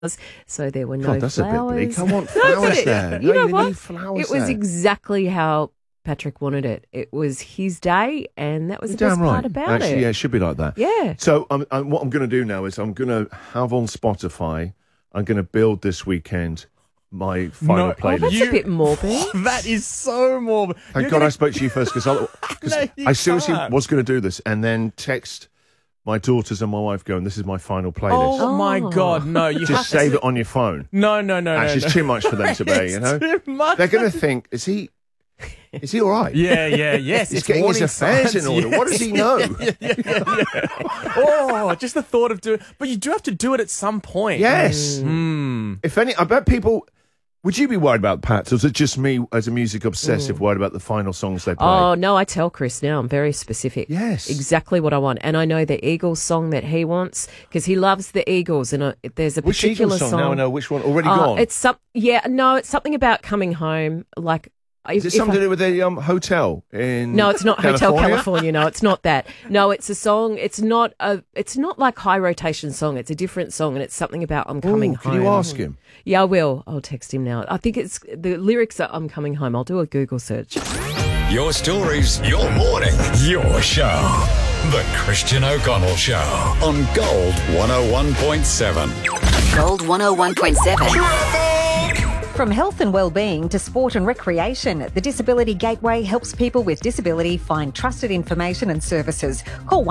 So there were no God, that's flowers. a bit bleak. I want flowers there. You know you what? need flowers It was there. exactly how Patrick wanted it. It was his day, and that was the best Damn right. part about Actually, it. yeah, it should be like that. Yeah. So what I'm going to do now is I'm going to have on Spotify, I'm going to build this weekend my final Oh, that's playlist. a bit morbid. That is so morbid. Thank God I spoke to you first because No, you I seriously can't. was going to do this and then text my daughters and my wife going, this is my final playlist. Oh, my God, no. You have Just save it on your phone. No. Actually, it's too much for them to be, you know? Too much. They're going to think, is he all right? Yes. He's it's getting his warning affairs signs, in order. yes. What does he know? Oh, just the thought of doing... But you do have to do it at some point. Yes. If any, I bet people... Would you be worried about Pats, or is it just me as a music obsessive worried about the final songs they play? Oh, no, I tell Chris now. I'm very specific. Yes. Exactly what I want. And I know the Eagles song that he wants because he loves the Eagles. And there's a Which particular Eagles song? Now I know which one. Already gone. It's something about coming home. Like, Is it something to do with the hotel in No, it's not Hotel California? California. No, it's not that. No, it's a song. It's not like high rotation song. It's a different song, and it's something about I'm coming home. Can you ask him? Yeah, I will. I'll text him now. I think it's the lyrics are I'm coming home. I'll do a Google search. Your stories, your morning, your show. The Christian O'Connell Show on Gold 101.7. Gold 101.7. From health and well-being to sport and recreation, the Disability Gateway helps people with disability find trusted information and services. Call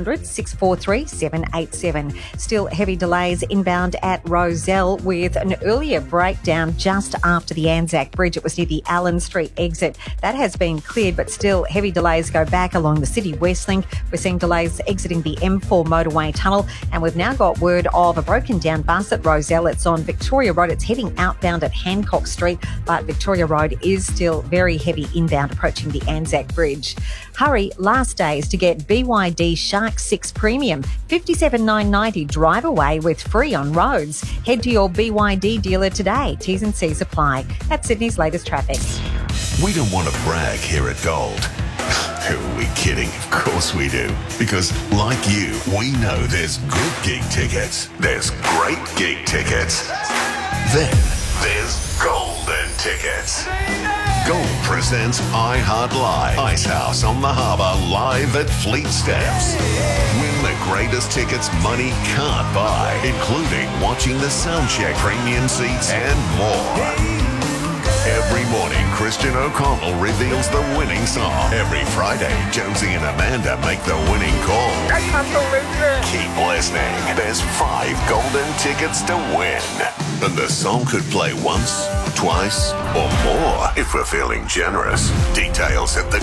1-800-643-787. Still heavy delays inbound at Rozelle with an earlier breakdown just after the Anzac Bridge. It was near the Allen Street exit. That has been cleared, but still heavy delays go back along the City West Link. We're seeing delays exiting the M4 motorway tunnel, and we've now got word of a broken down bus at Rozelle. It's on Victoria Road. It's heading outbound at Hancock Street, but Victoria Road is still very heavy inbound approaching the Anzac Bridge. Hurry, last days to get BYD Shark 6 Premium. $57,990 drive away with free on roads. Head to your BYD dealer today. T's and C's apply. That's Sydney's latest traffic. We don't want to brag here at Gold. Who are we kidding? Of course we do. Because, like you, we know there's good gig tickets. There's great gig tickets. Then there's golden tickets. Gold presents iHeart Live. Icehouse on the Harbour live at Fleet Steps. Win the greatest tickets money can't buy, including watching the soundcheck, premium seats, and more. Every morning, Christian O'Connell reveals the winning song. Every Friday, Josie and Amanda make the winning call. I can't believe it. Keep listening. There's 5 golden tickets to win. And the song could play once, twice, or more if we're feeling generous. Details at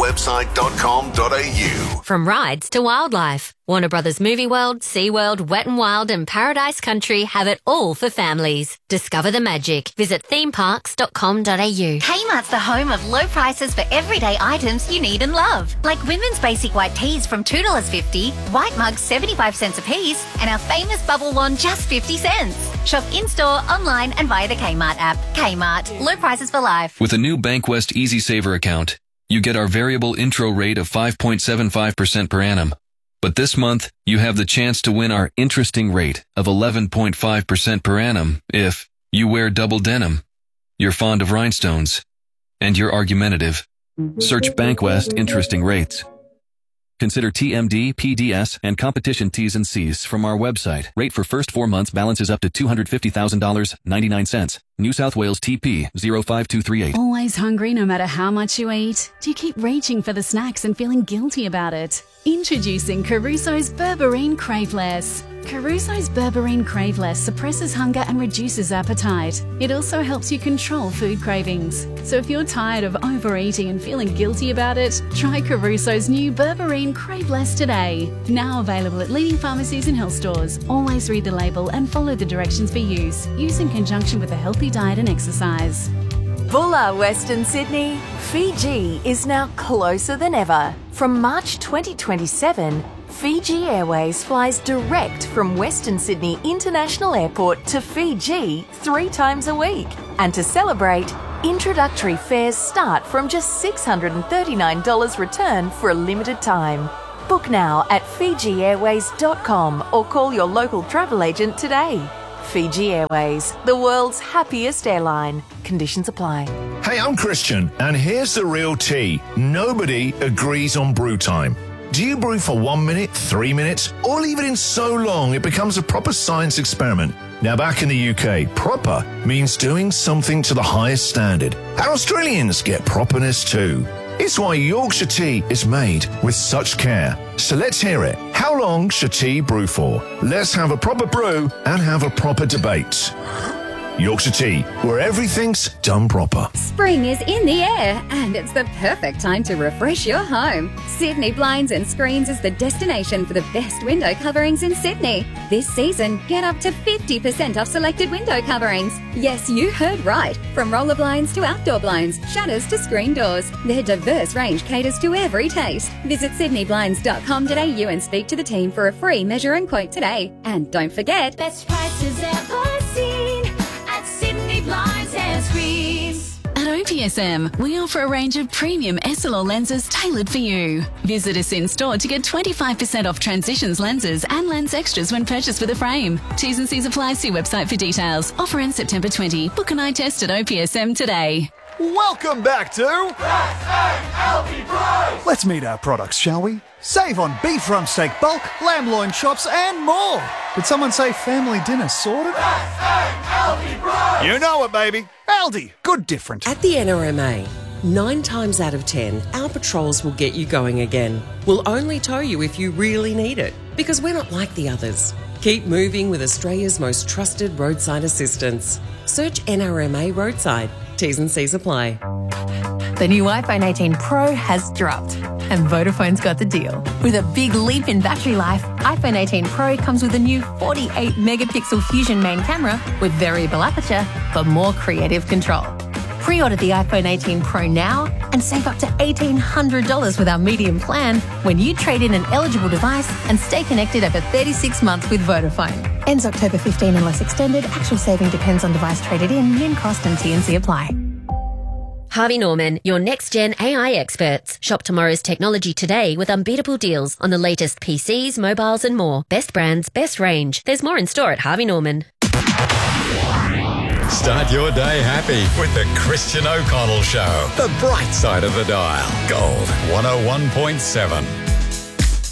thegoldwebsite.com.au. From rides to wildlife, Warner Brothers Movie World, SeaWorld, Wet n Wild and Paradise Country have it all for families. Discover the magic. Visit themeparks.com.au. Kmart's the home of low prices for everyday items you need and love. Like women's basic white tees from $2.50, white mugs 75 cents a piece, and our famous bubble wand just 50 cents. Shop in-store, online and via the Kmart app. Kmart. Low prices for life. With a new BankWest Easy Saver account, you get our variable intro rate of 5.75% per annum. But this month, you have the chance to win our interesting rate of 11.5% per annum if you wear double denim, you're fond of rhinestones, and you're argumentative. Search BankWest Interesting Rates. Consider TMD, PDS, and competition T's and C's from our website. Rate for first 4 months balances up to $250,000, 99 cents. New South Wales TP 05238. Always hungry no matter how much you eat? Do you keep reaching for the snacks and feeling guilty about it? Introducing Caruso's Berberine Craveless. Caruso's Berberine Craveless suppresses hunger and reduces appetite. It also helps you control food cravings. So if you're tired of overeating and feeling guilty about it, try Caruso's new Berberine Craveless today. Now available at leading pharmacies and health stores. Always read the label and follow the directions for use. Use in conjunction with a healthy diet and exercise. Bulla, Western Sydney. Fiji is now closer than ever. From March 2027, Fiji Airways flies direct from Western Sydney International Airport to Fiji 3 times a week. And to celebrate, introductory fares start from just $639 return for a limited time. Book now at FijiAirways.com or call your local travel agent today. Fiji Airways, the world's happiest airline. Conditions apply. Hey, I'm Christian, and here's the real tea. Nobody agrees on brew time. Do you brew for 1 minute, 3 minutes, or leave it in so long it becomes a proper science experiment? Now, back in the UK, proper means doing something to the highest standard. And Australians get properness too. It's why Yorkshire tea is made with such care. So let's hear it. How long should tea brew for? Let's have a proper brew and have a proper debate. Yorkshire tea, where everything's done proper. Spring is in the air and it's the perfect time to refresh your home. Sydney Blinds and Screens is the destination for the best window coverings in Sydney. This season, get up to 50% off selected window coverings. Yes, you heard right. From roller blinds to outdoor blinds, shutters to screen doors. Their diverse range caters to every taste. Visit sydneyblinds.com.au and speak to the team for a free measure and quote today. And don't forget, best prices ever seen at Sydney Blinds and Screens. At OPSM, we offer a range of premium SLR lenses tailored for you. Visit us in store to get 25% off Transitions lenses and lens extras when purchased with a frame. T's and C's apply. See website for details. Offer ends September 20. Book an eye test at OPSM today. Welcome back to Let's meet our products, shall we? Save on beef rump steak bulk, lamb loin chops and more. Did someone say family dinner sorted? You know it, baby. Aldi, good different. At the NRMA, 9 times out of 10, our patrols will get you going again. We'll only tow you if you really need it, because we're not like the others. Keep moving with Australia's most trusted roadside assistance. Search NRMA Roadside. T's and C's apply. The new iPhone 18 Pro has dropped, and Vodafone's got the deal. With a big leap in battery life, iPhone 18 Pro comes with a new 48-megapixel Fusion main camera with variable aperture for more creative control. Pre-order the iPhone 18 Pro now and save up to $1,800 with our medium plan when you trade in an eligible device and stay connected over 36 months with Vodafone. Ends October 15 unless extended. Actual saving depends on device traded in, min cost and T&C apply. Harvey Norman, your next-gen AI experts. Shop tomorrow's technology today with unbeatable deals on the latest PCs, mobiles and more. Best brands, best range. There's more in store at Harvey Norman. Start your day happy with the Christian O'Connell Show. The bright side of the dial. Gold 101.7.